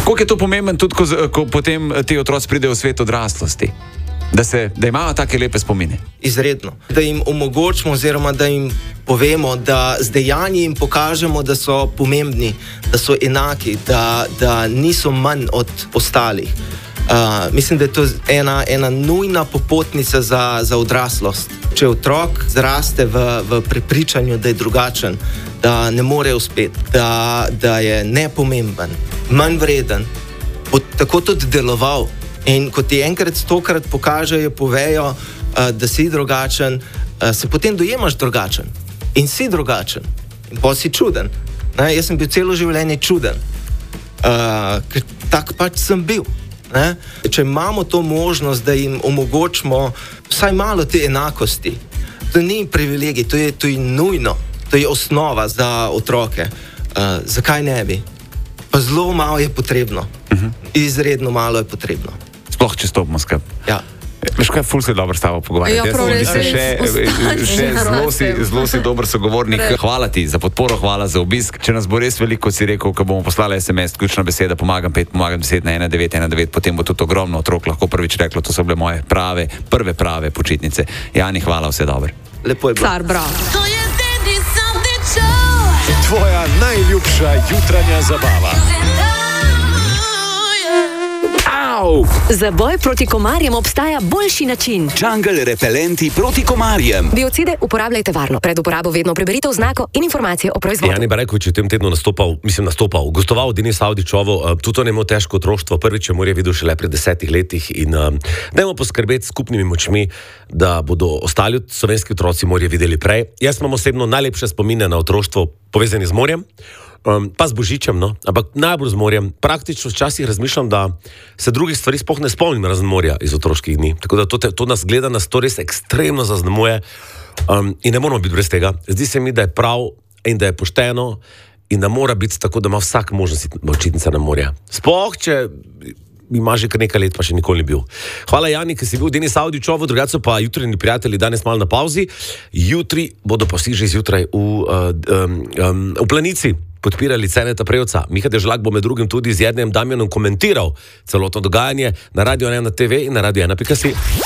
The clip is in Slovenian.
Koliko je to pomemben tudi, ko potem ti otroci pridejo v svet odraslosti? Da imajo take lepe spomine. Izredno. Da jim omogočimo oziroma da jim povemo, da z dejanji jim pokažemo, da so pomembni, da so enaki, da niso manj od ostalih. Mislim, da je to ena nujna popotnica za odraslost. Če otrok zraste v prepričanju, da je drugačen, da ne more uspeti, da je nepomemben, manj vreden, bo tako tudi deloval. In ko ti enkrat, stokrat pokažejo, povejo, da si drugačen, se potem dojemaš drugačen. In si drugačen. In pa si čuden. Ne? Jaz sem bil celo življenje čuden. Ker tak pač sem bil. Ne? Če imamo to možnost, da jim omogočimo vsaj malo te enakosti, to ni privilegij, to je nujno. To je osnova za otroke. Zakaj ne bi? Pa zelo malo je potrebno. Izredno malo je potrebno. Sploh če stopimo skupaj. Ja. Veš kaj, ful se dobro s tabo pogovarjati. Zelo si dober sogovornik. Hvala ti za podporo, hvala za obisk. Če nas bo res veliko, si rekel, ko bomo poslali SMS, ključna beseda, pomagam 5, pomagam 10 na 1919, potem bo tudi ogromno otrok lahko prvič reklo, to so bile moje prve prave počitnice. Jani, hvala, vse dobro. Lepo je bilo. Car, bravo. Tvoja najljubša jutranja zabava. Za boj proti komarjem obstaja boljši način. Jungle repelenti proti komarjem. Biocide uporabljajte varno. Pred uporabo vedno preberite oznako in informacije o proizvodu. Jani Barekovič je v tem tednu gostoval Denis Avdićovo, tudi on je imel težko otroštvo. Prvič je morje videl šele pred 10 letih in dajmo poskrbeti skupnimi močmi, da bodo ostali slovenski otroci morje videli prej. Jaz imam osebno najlepše spomine na otroštvo povezane z morjem. Pa z Božičem, no, ampak najbolj z morjem. Praktično včasih razmišljam, da se drugih stvari sploh ne spomnim razen morja iz otroških dni. Tako da to nas gleda, nas to res ekstremno zaznamuje in ne moramo biti brez tega. Zdi se mi, da je prav in da je pošteno in da mora biti tako, da ima vsak možnost počitnice na morje. Sploh, če ima že kar nekaj let, pa še nikoli ni bil. Hvala, Jani, ki si bil Denis Avdićovo, drugače pa jutranji prijatelji danes malo na pauzi. Jutri bodo pa vsi že zjutraj v Planici podpirali Ceneta Prevca. Miha Dežlak bo med drugim tudi z Jernejem Damjanom komentiral celotno dogajanje na Radio 1 TV in na Radio 1.si.